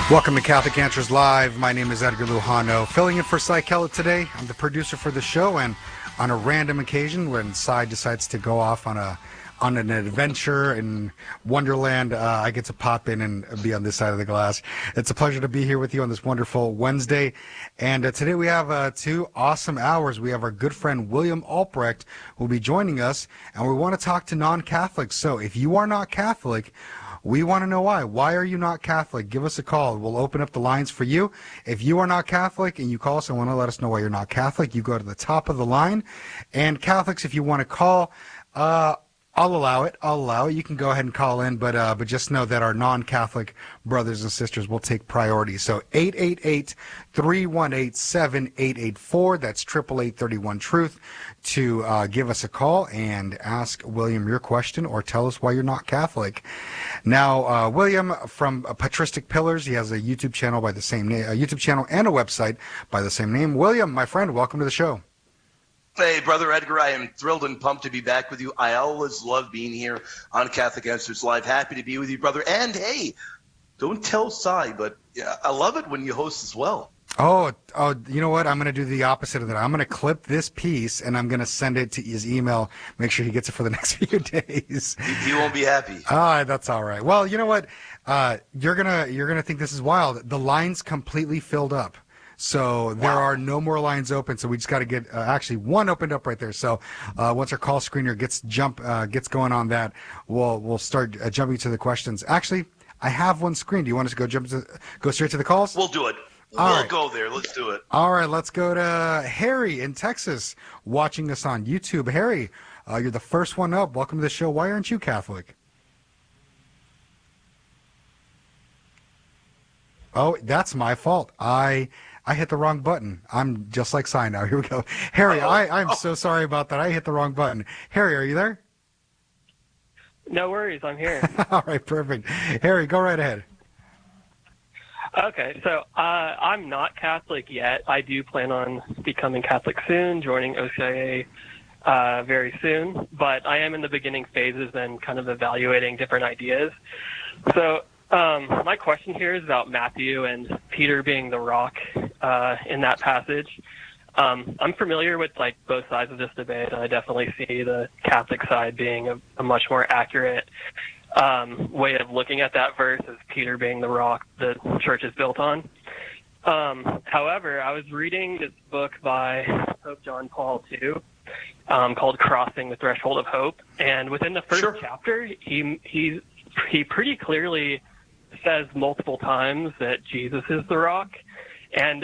Welcome to Catholic Answers Live. My name is Edgar Lujano, filling in for Cy Kellett today. I'm the producer for the show, and on a random occasion, when Cy decides to go off on an adventure in Wonderland, I get to pop in and be on this side of the glass. It's a pleasure to be here with you on this wonderful Wednesday. And today we have 2 awesome hours. We have our good friend William Albrecht who will be joining us, and we want to talk to non-Catholics. So if you are not Catholic, we want to know why. Why are you not Catholic? Give us a call. We'll open up the lines for you. If you are not Catholic and you call us and want to let us know why you're not Catholic, you go to the top of the line. And Catholics, if you want to call, I'll allow it. You can go ahead and call in, but just know that our non-Catholic brothers and sisters will take priority. So 888-318-7884. That's 888-31-TRUTH to give us a call and ask William your question or tell us why you're not Catholic. Now, William from Patristic Pillars, he has a YouTube channel by the same name, a YouTube channel and a website by the same name. William, my friend, welcome to the show. Hey, Brother Edgar, I am thrilled and pumped to be back with you. I always love being here on Catholic Answers Live. Happy to be with you, brother. And, hey, don't tell Cy, but I love it when you host as well. Oh, you know what? I'm going to do the opposite of that. I'm going to clip this piece, and I'm going to send it to his email. Make sure he gets it for the next few days. He won't be happy. That's all right. Well, you know what? You're gonna think this is wild. The line's completely filled up. So there are no more lines open. So we just got to get actually one opened up right there. So once our call screener gets going on that, we'll start jumping to the questions. Actually, I have one screen. Do you want us to go straight to the calls? We'll do it. We'll go there. Let's do it. All right, let's go to Harry in Texas, watching us on YouTube. Harry, you're the first one up. Welcome to the show. Why aren't you Catholic? Oh, that's my fault. I hit the wrong button. I'm just like Cy now. Here we go. Harry, I'm so sorry about that. I hit the wrong button. Harry, are you there? No worries. I'm here. All right, perfect. Harry, go right ahead. Okay, so I'm not Catholic yet. I do plan on becoming Catholic soon, joining OCIA very soon, but I am in the beginning phases and kind of evaluating different ideas. So my question here is about Matthew and Peter being the rock in that passage. I'm familiar with both sides of this debate, and I definitely see the Catholic side being a much more accurate way of looking at that verse as Peter being the rock the church is built on. However, I was reading this book by Pope John Paul II called Crossing the Threshold of Hope, and within the first chapter, he pretty clearly says multiple times that Jesus is the rock, and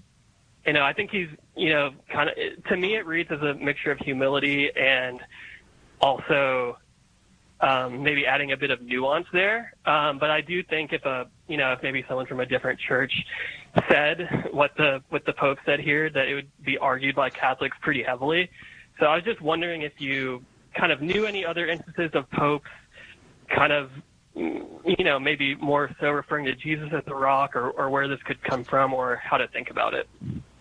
I think he's kind of, to me it reads as a mixture of humility and also maybe adding a bit of nuance there. But I do think if maybe someone from a different church said what the Pope said here, that it would be argued by Catholics pretty heavily. So I was just wondering if you kind of knew any other instances of popes kind of, maybe more so referring to Jesus as the rock, or where this could come from, or how to think about it.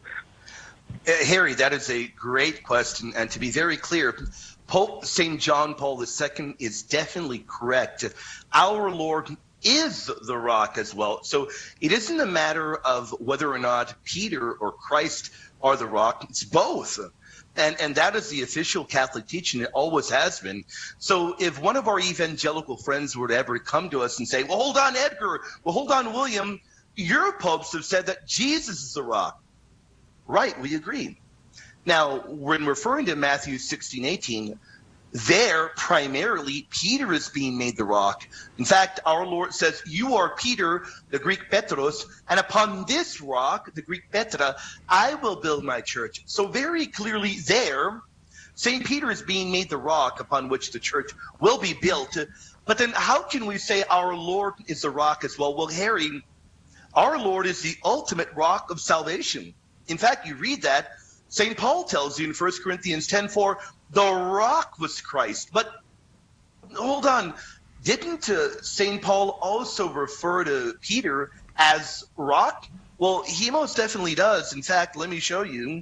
Harry, that is a great question. And to be very clear, Pope St. John Paul II is definitely correct. Our Lord is the rock as well. So it isn't a matter of whether or not Peter or Christ are the rock. It's both. And that is the official Catholic teaching. It always has been. So if one of our evangelical friends were to ever come to us and say, well, hold on, Edgar. Well, hold on, William. Your popes have said that Jesus is the rock. Right, we agree. Now, when referring to Matthew 16:18, there primarily Peter is being made the rock. In fact, our Lord says, you are Peter, the Greek Petros, and upon this rock, the Greek Petra, I will build my church. So very clearly there, St. Peter is being made the rock upon which the church will be built. But then how can we say our Lord is the rock as well? Well, Harry, our Lord is the ultimate rock of salvation. In fact, you read that, St. Paul tells you in 1 Corinthians 10:4, the rock was Christ. But hold on, didn't St. Paul also refer to Peter as rock? Well, he most definitely does. In fact, let me show you.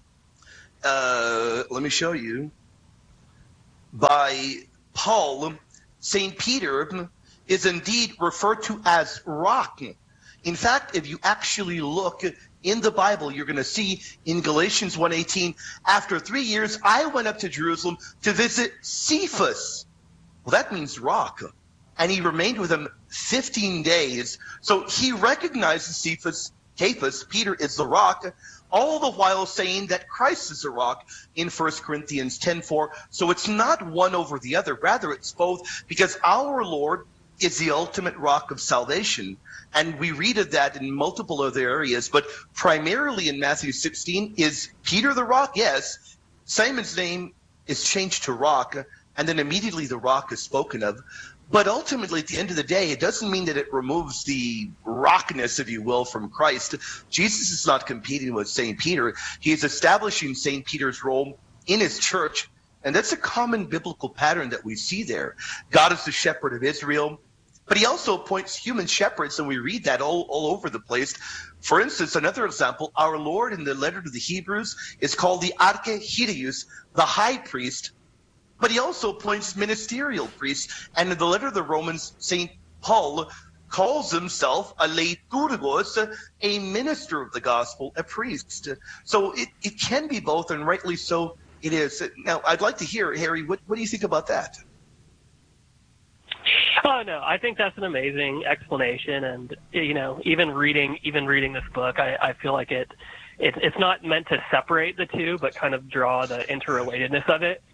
By Paul, St. Peter is indeed referred to as rock. In fact, if you actually look in the Bible, you're going to see in Galatians 1:18, after 3 years, I went up to Jerusalem to visit Cephas. Well, that means rock. And he remained with him 15 days. So he recognizes Cephas, Peter is the rock, all the while saying that Christ is the rock in 1 Corinthians 10:4. So it's not one over the other. Rather, it's both, because our Lord is the ultimate rock of salvation. And we read of that in multiple other areas, but primarily in Matthew 16. Is Peter the rock? Yes. Simon's name is changed to rock, and then immediately the rock is spoken of. But ultimately, at the end of the day, it doesn't mean that it removes the rockness, if you will, from Christ. Jesus is not competing with St. Peter. He is establishing St. Peter's role in his church, and that's a common biblical pattern that we see there. God is the shepherd of Israel, but he also appoints human shepherds, and we read that all over the place. For instance, another example, our Lord in the letter to the Hebrews is called the Archehirius, the high priest, but he also appoints ministerial priests. And in the letter of the Romans, St. Paul calls himself a liturgos, a minister of the gospel, a priest. So it can be both, and rightly so it is. Now, I'd like to hear, Harry, what do you think about that? Oh, no, I think that's an amazing explanation. And, even reading this book, I feel like it's not meant to separate the two, but kind of draw the interrelatedness of it.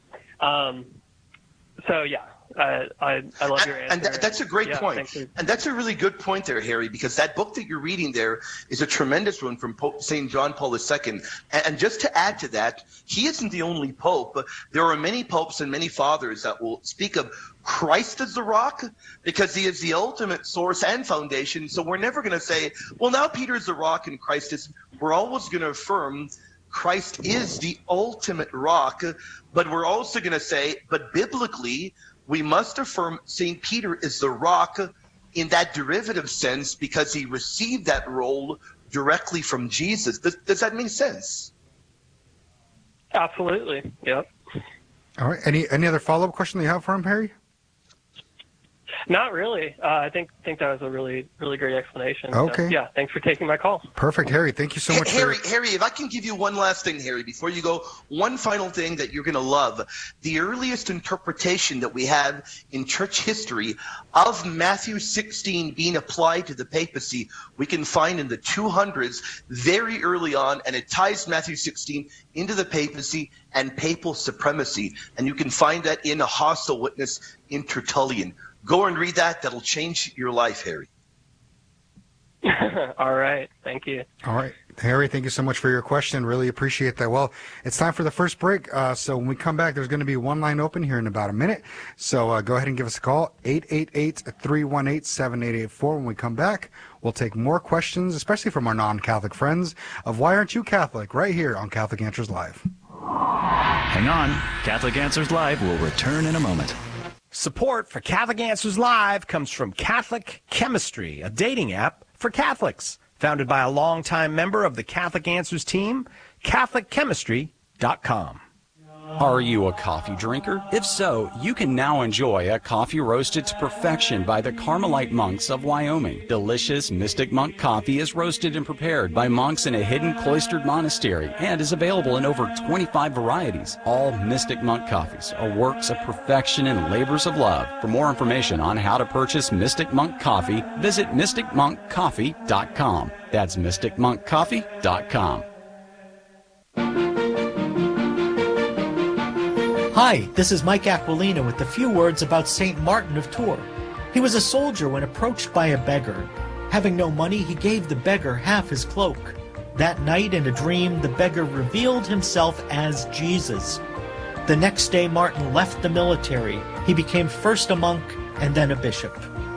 So yeah, I love your answer. And that's a great point. And that's a really good point there, Harry, because that book that you're reading there is a tremendous one from Pope St. John Paul II. And just to add to that, he isn't the only pope. There are many popes and many fathers that will speak of Christ as the rock, because he is the ultimate source and foundation. So we're never going to say, well, now Peter's the rock and Christ is. We're always going to affirm Christ is the ultimate rock, but we're also going to say, but biblically, we must affirm St. Peter is the rock in that derivative sense, because he received that role directly from Jesus. Does that make sense? Absolutely. Yep. All right. Any other follow-up question that you have for him, Harry? Not really. I think that was a really, really great explanation. Okay. So, yeah, thanks for taking my call. Perfect, Harry. Thank you so much. Harry, if I can give you one last thing, Harry, before you go, one final thing that you're going to love. The earliest interpretation that we have in church history of Matthew 16 being applied to the papacy, we can find in the 200s, very early on, and it ties Matthew 16 into the papacy and papal supremacy. And you can find that in A Hostile Witness in Tertullian. Go and read that. That'll change your life, Harry. All right. Thank you. All right. Harry, thank you so much for your question. Really appreciate that. Well, it's time for the first break. So when we come back, there's going to be one line open here in about a minute. So go ahead and give us a call, 888-318-7884. When we come back, we'll take more questions, especially from our non-Catholic friends, of Why Aren't You Catholic? Right here on Catholic Answers Live. Hang on. Catholic Answers Live will return in a moment. Support for Catholic Answers Live comes from Catholic Chemistry, a dating app for Catholics. Founded by a longtime member of the Catholic Answers team, CatholicChemistry.com. Are you a coffee drinker? If so, you can now enjoy a coffee roasted to perfection by the Carmelite monks of Wyoming. Delicious Mystic Monk coffee is roasted and prepared by monks in a hidden cloistered monastery and is available in over 25 varieties. All Mystic Monk coffees are works of perfection and labors of love. For more information on how to purchase Mystic Monk coffee, visit mysticmonkcoffee.com. That's mysticmonkcoffee.com. Hi, this is Mike Aquilina with a few words about St. Martin of Tours. He was a soldier when approached by a beggar. Having no money, he gave the beggar half his cloak. That night, in a dream, the beggar revealed himself as Jesus. The next day, Martin left the military. He became first a monk and then a bishop.